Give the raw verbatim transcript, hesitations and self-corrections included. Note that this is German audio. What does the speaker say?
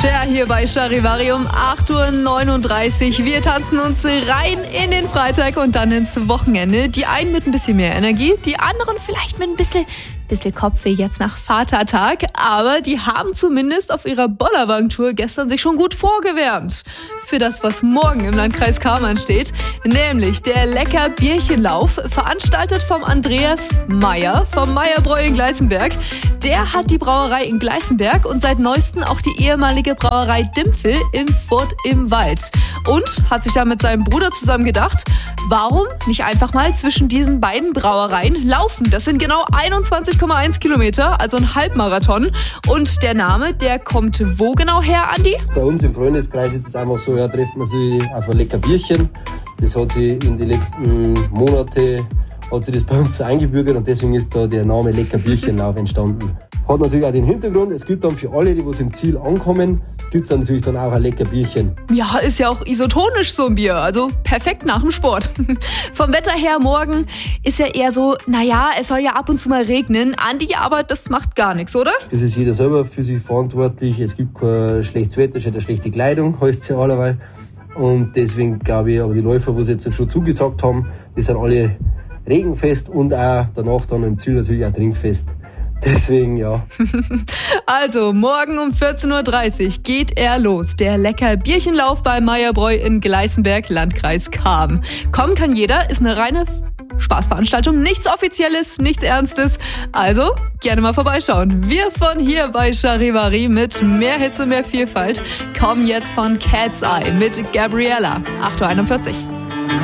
Cher hier bei Charivari um acht Uhr neununddreißig. Wir tanzen uns rein in den Freitag und dann ins Wochenende. Die einen mit ein bisschen mehr Energie, die anderen vielleicht mit ein bisschen, bisschen Kopfweh jetzt nach Vatertag. Aber die haben zumindest auf ihrer Bollerwagen-Tour gestern sich schon gut vorgewärmt. Für das, was morgen im Landkreis Cham ansteht, nämlich der Lecker-Bierchenlauf, veranstaltet vom Andreas Meyer vom Meyerbräu in Gleißenberg. Der hat die Brauerei in Gleißenberg und seit neuestem auch die ehemalige Brauerei Dimpfel im Furt im Wald. Und hat sich da mit seinem Bruder zusammen gedacht, warum nicht einfach mal zwischen diesen beiden Brauereien laufen? Das sind genau einundzwanzig Komma eins Kilometer, also ein Halbmarathon. Und der Name, der kommt wo genau her, Andi? Bei uns im Freundeskreis ist es einfach so, ja, trifft man sich auf ein lecker Bierchen. Das hat sich in den letzten Monaten hat sich das bei uns so eingebürgert und deswegen ist da der Name Lecker Bierchenlauf entstanden. Hat natürlich auch den Hintergrund, es gibt dann für alle, die was im Ziel ankommen, gibt es dann natürlich dann auch ein lecker Bierchen. Ja, ist ja auch isotonisch so ein Bier, also perfekt nach dem Sport. Vom Wetter her morgen ist ja eher so, naja, es soll ja ab und zu mal regnen. Andi, aber das macht gar nichts, oder? Das ist jeder selber für sich verantwortlich. Es gibt kein schlechtes Wetter, es hat eine schlechte Kleidung, heißt es ja allerweil. Und deswegen glaube ich, aber die Läufer, die jetzt schon zugesagt haben, die sind alle regenfest und auch danach dann im Ziel natürlich auch trinkfest. Deswegen, ja. Also, morgen um vierzehn Uhr dreißig geht er los. Der Lecker-Bierchenlauf bei Meyerbräu in Gleißenberg, Landkreis Cham. Kommen kann jeder, ist eine reine Spaßveranstaltung. Nichts Offizielles, nichts Ernstes. Also, gerne mal vorbeischauen. Wir von hier bei Charivari mit mehr Hitze, mehr Vielfalt kommen jetzt von Cat's Eye mit Gabriella. acht Uhr einundvierzig.